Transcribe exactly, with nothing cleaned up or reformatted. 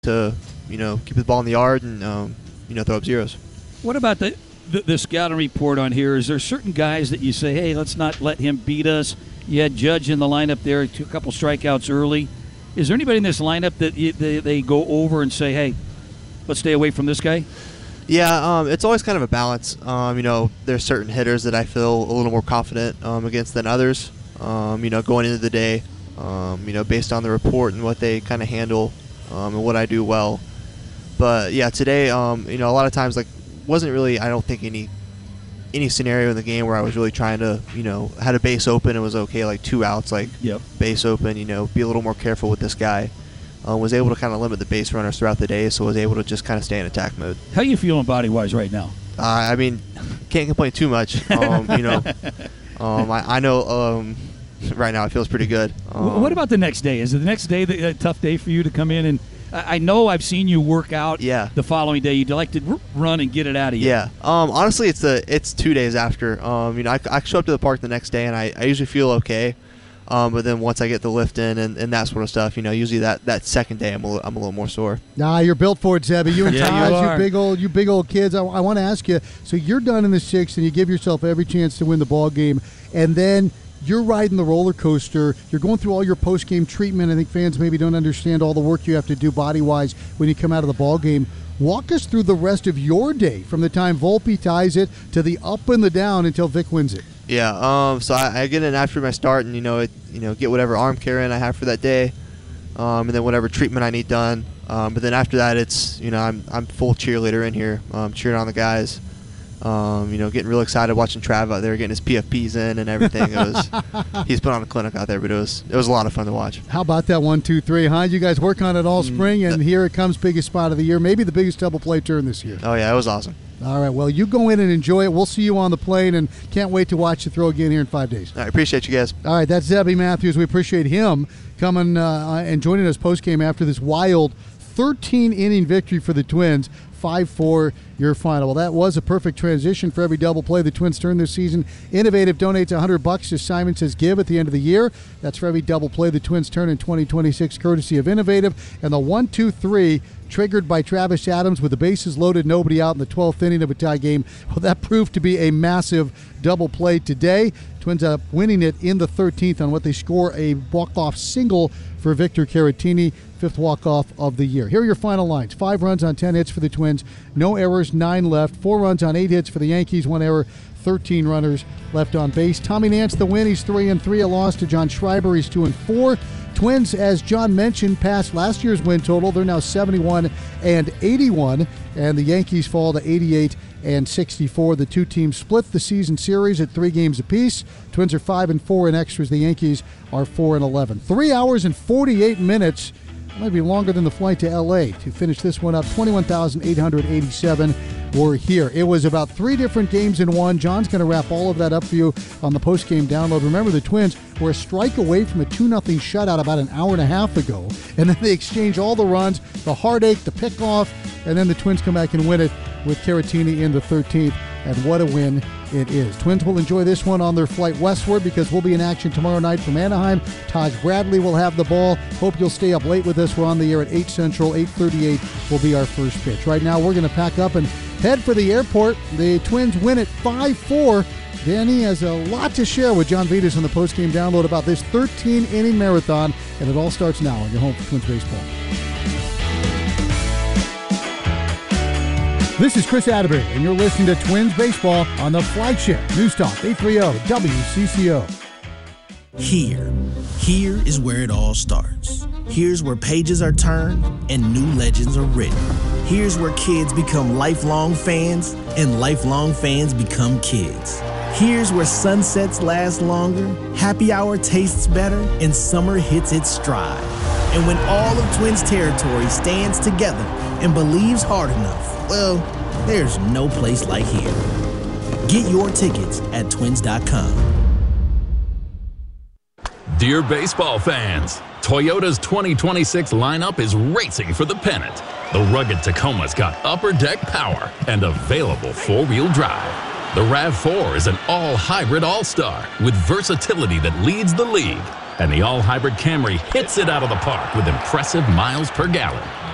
to, you know, keep the ball in the yard and, um, you know, throw up zeros. What about the, the the scouting report on here? Is there certain guys that you say, hey, let's not let him beat us? You had Judge in the lineup there, took a couple strikeouts early. Is there anybody in this lineup that you, they, they go over and say, hey, let's stay away from this guy? Yeah, um, it's always kind of a balance. Um, you know, there's certain hitters that I feel a little more confident um, against than others, um, you know, going into the day, um, you know, based on the report and what they kind of handle um, and what I do well. But, yeah, today, um, you know, a lot of times, like, wasn't really, I don't think, any any scenario in the game where I was really trying to, you know, had a base open. It was okay, like two outs, like yep. base open, you know, be a little more careful with this guy. Uh, was able to kind of limit the base runners throughout the day, so was able to just kind of stay in attack mode. How you feeling body-wise right now? Uh, I mean, can't complain too much. Um, you know, um, I, I know um, right now it feels pretty good. Um, what about the next day? Is it the next day the, a tough day for you to come in? And I know I've seen you work out yeah. the following day. You'd like to run and get it out of you. Yeah. Um, honestly, it's the it's two days after. Um, you know, I, I show up to the park the next day, and I, I usually feel okay. Um, but then once I get the lift in and, and that sort of stuff, you know, usually that, that second day I'm a, little, I'm a little more sore. Nah, you're built for it, Zebby. You and yeah, Taj, you, you big old, you big old kids. I, I want to ask you. So you're done in the sixth, and you give yourself every chance to win the ball game, and then you're riding the roller coaster. You're going through all your post game treatment. I think fans maybe don't understand all the work you have to do body wise when you come out of the ball game. Walk us through the rest of your day from the time Volpe ties it to the up and the down until Vic wins it. Yeah, um, so I, I get in after my start, and you know, it, you know, get whatever arm care in I have for that day, um, and then whatever treatment I need done. Um, but then after that, it's you know, I'm I'm full cheerleader in here, um, cheering on the guys. Um, you know, getting real excited watching Trav out there getting his P F Ps in and everything. It was he's put on a clinic out there, but it was it was a lot of fun to watch. How about that one, two, three, huh? You guys work on it all spring, and here it comes, biggest spot of the year, maybe the biggest double play turn this year. Oh yeah, it was awesome. All right, well, you go in and enjoy it. We'll see you on the plane, and can't wait to watch you throw again here in five days. I appreciate you guys. All right, that's Zebby Matthews. We appreciate him coming uh, and joining us postgame after this wild thirteen-inning victory for the Twins. five four your final. Well, that was a perfect transition for every double play the Twins turn this season. Innovative donates one hundred bucks to Simon Says Give at the end of the year. That's for every double play the Twins turn in twenty twenty-six, courtesy of Innovative. And the one two three triggered by Travis Adams with the bases loaded, nobody out in the twelfth inning of a tie game. Well, that proved to be a massive double play today. Twins up winning it in the thirteenth on what they score a walk-off single for Victor Caratini, fifth walk-off of the year. Here are your final lines. Five runs on ten hits for the Twins, no errors, nine left. Four runs on eight hits for the Yankees, one error, thirteen runners left on base. Tommy Nance, the win, he's three and three. A loss to John Schreiber, he's two and four. Twins, as John mentioned, passed last year's win total. They're now seventy-one and eighty-one, and the Yankees fall to eighty-eight and sixty-four. The two teams split the season series at three games apiece. Twins are five and four in extras. The Yankees are four and eleven. Three hours and forty-eight minutes. Might be longer than the flight to L A to finish this one up. twenty-one thousand eight hundred eighty-seven were here. It was about three different games in one. John's going to wrap all of that up for you on the post-game download. Remember, the Twins were a strike away from a two nothing shutout about an hour and a half ago, and then they exchange all the runs, the heartache, the pickoff, and then the Twins come back and win it with Caratini in the thirteenth, and what a win it is. Twins will enjoy this one on their flight westward because we'll be in action tomorrow night from Anaheim. Taj Bradley will have the ball. Hope you'll stay up late with us. We're on the air at eight Central. eight thirty-eight will be our first pitch. Right now, we're going to pack up and head for the airport. The Twins win it five four. Danny has a lot to share with John Vitas on the postgame download about this thirteen-inning marathon, and it all starts now on your home for Twins baseball. This is Chris Atterbury, and you're listening to Twins Baseball on the flagship News Talk eight thirty W C C O. Here, here is where it all starts. Here's where pages are turned and new legends are written. Here's where kids become lifelong fans and lifelong fans become kids. Here's where sunsets last longer, happy hour tastes better, and summer hits its stride. And when all of Twins territory stands together and believes hard enough, well, there's no place like here. Get your tickets at twins dot com. Dear baseball fans, Toyota's twenty twenty-six lineup is racing for the pennant. The rugged Tacoma's got upper deck power and available four-wheel drive. The RAV four is an all-hybrid all-star with versatility that leads the league. And the all-hybrid Camry hits it out of the park with impressive miles per gallon.